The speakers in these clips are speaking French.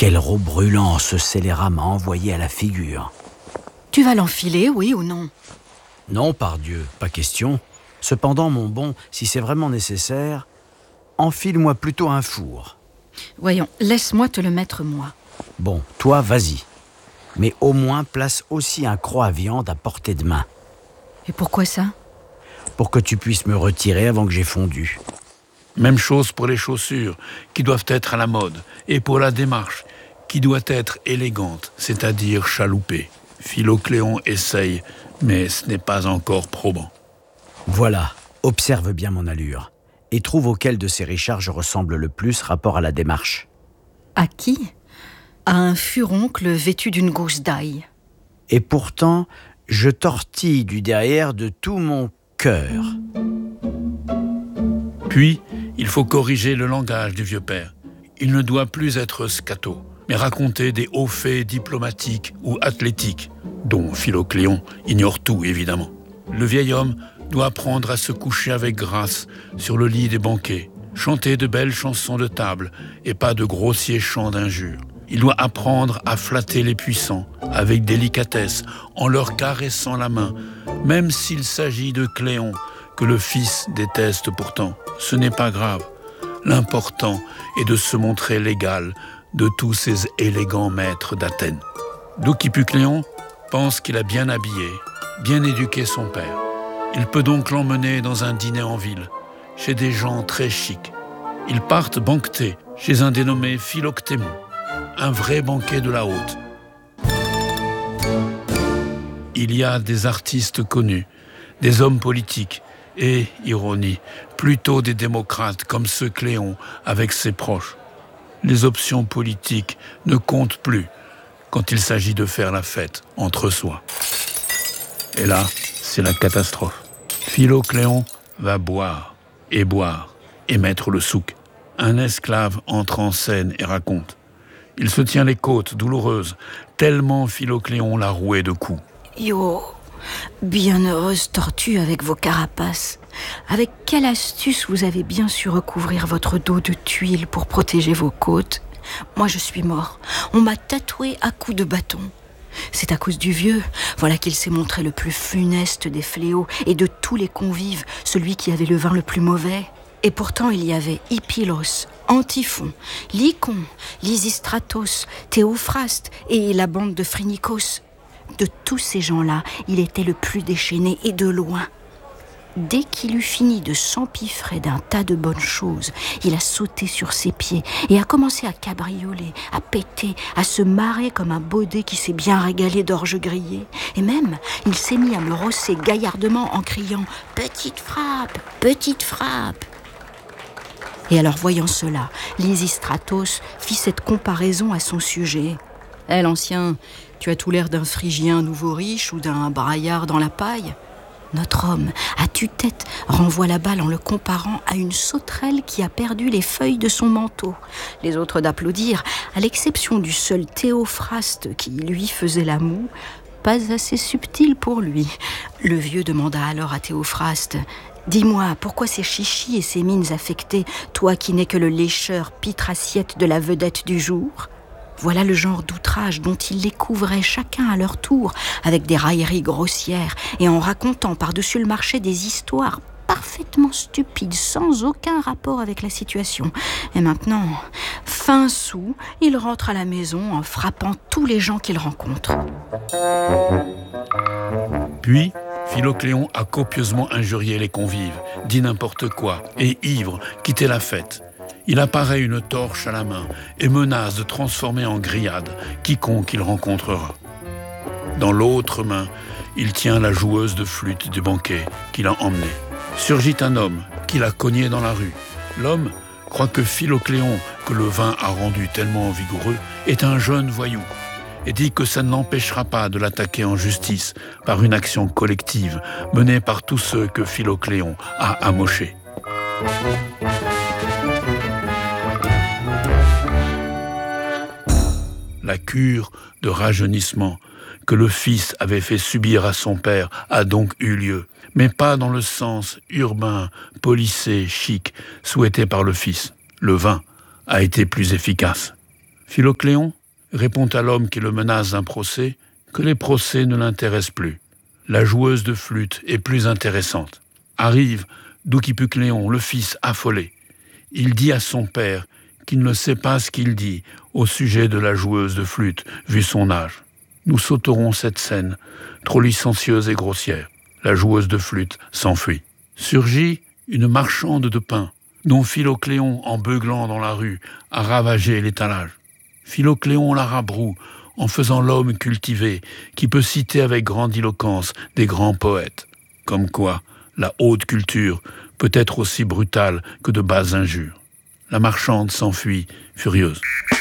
Quelle robe brûlante ce scélérat m'a envoyé à la figure. Tu vas l'enfiler, oui ou non? Non, pardieu, pas question. Cependant, mon bon, si c'est vraiment nécessaire, enfile-moi plutôt un four. Voyons, laisse-moi te le mettre moi. Bon, toi, vas-y. Mais au moins, place aussi un croc à viande à portée de main. Et pourquoi ça? Pour que tu puisses me retirer avant que j'ai fondu. Même chose pour les chaussures, qui doivent être à la mode, et pour la démarche, qui doit être élégante, c'est-à-dire chaloupée. Philocléon essaye, mais ce n'est pas encore probant. Voilà, observe bien mon allure, et trouve auquel de ces Richards je ressemble le plus rapport à la démarche. À qui? À un furoncle vêtu d'une gousse d'ail. Et pourtant, je tortille du derrière de tout mon cœur. Puis, il faut corriger le langage du vieux père. Il ne doit plus être scato, mais raconter des hauts faits diplomatiques ou athlétiques, dont Philocléon ignore tout, évidemment. Le vieil homme doit apprendre à se coucher avec grâce sur le lit des banquets, chanter de belles chansons de table et pas de grossiers chants d'injures. Il doit apprendre à flatter les puissants avec délicatesse, en leur caressant la main, même s'il s'agit de Cléon, que le fils déteste pourtant. Ce n'est pas grave. L'important est de se montrer l'égal de tous ces élégants maîtres d'Athènes. D'où qui put Cléon pense qu'il a bien habillé, bien éduqué son père. Il peut donc l'emmener dans un dîner en ville, chez des gens très chics. Ils partent banqueter chez un dénommé Philoctémon, un vrai banquet de la haute. Il y a des artistes connus, des hommes politiques et, ironie, plutôt des démocrates comme ce Cléon avec ses proches. Les options politiques ne comptent plus quand il s'agit de faire la fête entre soi. Et là, c'est la catastrophe. Philocléon va boire et mettre le souk. Un esclave entre en scène et raconte. Il se tient les côtes douloureuses, tellement Philocléon l'a roué de coups. Yo, bienheureuse tortue avec vos carapaces. Avec quelle astuce vous avez bien su recouvrir votre dos de tuiles pour protéger vos côtes? Moi, je suis mort. On m'a tatoué à coups de bâton. C'est à cause du vieux. Voilà qu'il s'est montré le plus funeste des fléaux et de tous les convives, celui qui avait le vin le plus mauvais. Et pourtant, il y avait Hippilos, Antiphon, Lycon, Lysistratos, Théophraste et la bande de Phrynikos. De tous ces gens-là, il était le plus déchaîné et de loin. Dès qu'il eut fini de s'empiffrer d'un tas de bonnes choses, il a sauté sur ses pieds et a commencé à cabrioler, à péter, à se marrer comme un baudet qui s'est bien régalé d'orge grillée. Et même, il s'est mis à me rosser gaillardement en criant « Petite frappe, petite frappe !» Et alors, voyant cela, Lysistratos fit cette comparaison à son sujet. « Eh, l'ancien, tu as tout l'air d'un Phrygien nouveau riche ou d'un braillard dans la paille. » Notre homme, à tue-tête, renvoie la balle en le comparant à une sauterelle qui a perdu les feuilles de son manteau. Les autres d'applaudir, à l'exception du seul Théophraste qui lui faisait la moue, pas assez subtil pour lui. Le vieux demanda alors à Théophraste « Dis-moi, pourquoi ces chichis et ces mines affectées, toi qui n'es que le lécheur pitre-assiette de la vedette du jour ?» Voilà le genre d'outrage dont ils les couvraient chacun à leur tour, avec des railleries grossières et en racontant par-dessus le marché des histoires parfaitement stupides, sans aucun rapport avec la situation. Et maintenant, fin sou, il rentre à la maison en frappant tous les gens qu'il rencontre. Puis, Philocléon a copieusement injurié les convives, dit n'importe quoi, et ivre, quitté la fête. Il apparaît une torche à la main et menace de transformer en grillade quiconque il rencontrera. Dans l'autre main, il tient la joueuse de flûte du banquet qu'il a emmenée. Surgit un homme qui l'a cogné dans la rue. L'homme croit que Philocléon, que le vin a rendu tellement vigoureux, est un jeune voyou et dit que ça ne l'empêchera pas de l'attaquer en justice par une action collective menée par tous ceux que Philocléon a amochés. La cure de rajeunissement que le fils avait fait subir à son père a donc eu lieu, mais pas dans le sens urbain, policé, chic, souhaité par le fils. Le vin a été plus efficace. Philocléon répond à l'homme qui le menace d'un procès que les procès ne l'intéressent plus. La joueuse de flûte est plus intéressante. Arrive Douki-Puc-Léon, le fils affolé. Il dit à son père qu'il ne sait pas ce qu'il dit au sujet de la joueuse de flûte, vu son âge. Nous sauterons cette scène, trop licencieuse et grossière. La joueuse de flûte s'enfuit. Surgit une marchande de pain, dont Philocléon, en beuglant dans la rue, a ravagé l'étalage. Philocléon la rabroue, en faisant l'homme cultivé, qui peut citer avec grandiloquence des grands poètes. Comme quoi, la haute culture peut être aussi brutale que de basses injures. La marchande s'enfuit, furieuse.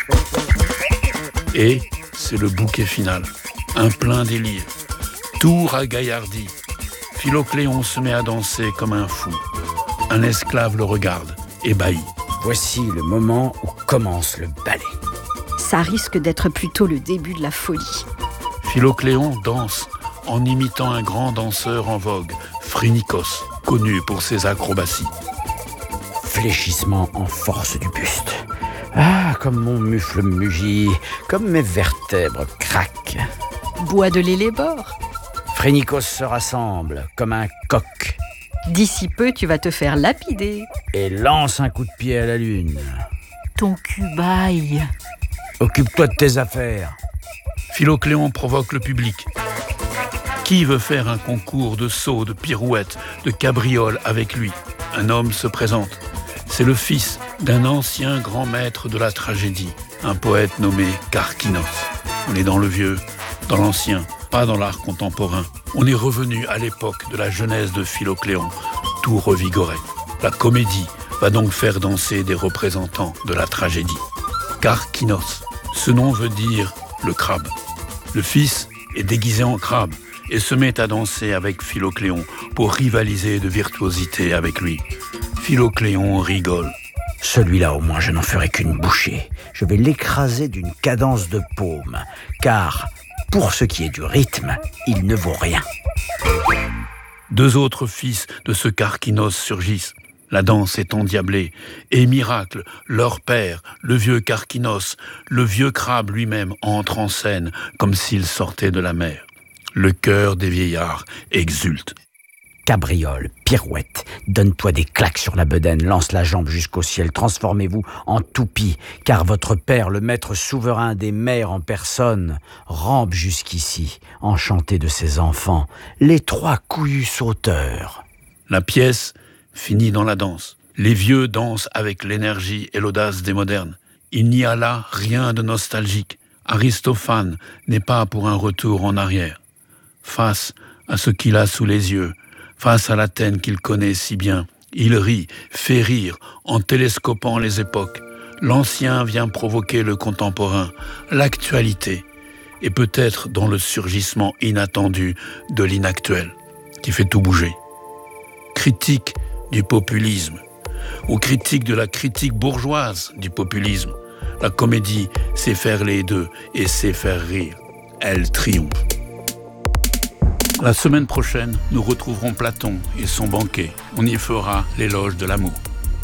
Et c'est le bouquet final, un plein délire. Tout ragaillardi. Philocléon se met à danser comme un fou. Un esclave le regarde, ébahi. Voici le moment où commence le ballet. Ça risque d'être plutôt le début de la folie. Philocléon danse en imitant un grand danseur en vogue, Phrynikos, connu pour ses acrobaties. Fléchissement en force du buste. Ah, comme mon mufle mugit, comme mes vertèbres craquent. Bois de l'élébore. Phrynikos se rassemble comme un coq D'ici peu, tu vas te faire lapider. et lance un coup de pied à la lune. Ton cul baille. Occupe-toi de tes affaires. Philocléon provoque le public. Qui veut faire un concours de sauts, de pirouettes, de cabrioles avec lui? Un homme se présente. C'est le fils d'un ancien grand maître de la tragédie, un poète nommé Karkinos. On est dans le vieux, dans l'ancien, pas dans l'art contemporain. On est revenu à l'époque de la jeunesse de Philocléon, tout revigoré. La comédie va donc faire danser des représentants de la tragédie. Karkinos, ce nom veut dire le crabe. Le fils est déguisé en crabe et se met à danser avec Philocléon pour rivaliser de virtuosité avec lui. Philocléon rigole. Celui-là, au moins, je n'en ferai qu'une bouchée. Je vais l'écraser d'une cadence de paume, car, pour ce qui est du rythme, il ne vaut rien. Deux autres fils de ce Karkinos surgissent. La danse est endiablée. Et miracle, leur père, le vieux Karkinos, le vieux crabe lui-même, entre en scène comme s'il sortait de la mer. Le cœur des vieillards exulte. Cabriole, pirouette, donne-toi des claques sur la bedaine, lance la jambe jusqu'au ciel, transformez-vous en toupie, car votre père, le maître souverain des mers en personne, rampe jusqu'ici, enchanté de ses enfants, les trois couillus sauteurs. La pièce finit dans la danse. Les vieux dansent avec l'énergie et l'audace des modernes. Il n'y a là rien de nostalgique. Aristophane n'est pas pour un retour en arrière. Face à ce qu'il a sous les yeux, face à l'Athènes qu'il connaît si bien, il rit, fait rire en télescopant les époques. L'ancien vient provoquer le contemporain, l'actualité, et peut-être dans le surgissement inattendu de l'inactuel, qui fait tout bouger. Critique du populisme, ou critique de la critique bourgeoise du populisme. La comédie sait faire les deux et sait faire rire. Elle triomphe. La semaine prochaine, nous retrouverons Platon et son banquet. On y fera l'éloge de l'amour.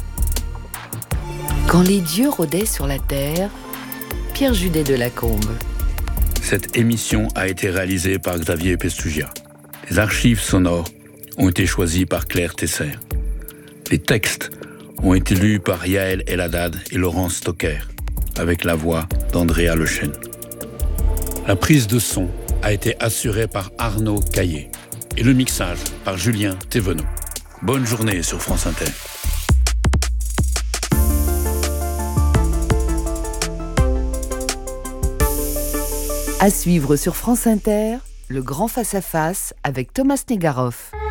Quand les dieux rôdaient sur la terre, Pierre Judet de Lacombe. Cette émission a été réalisée par Xavier Pestugia. Les archives sonores ont été choisies par Claire Tesser. Les textes ont été lus par Yael Eladad et Laurence Stocker, avec la voix d'Andrea Lechêne. La prise de son a été assurée par Arnaud Caillé et le mixage par Julien Thévenot. Bonne journée sur France Inter. À suivre sur France Inter, le grand face-à-face avec Thomas Negaroff.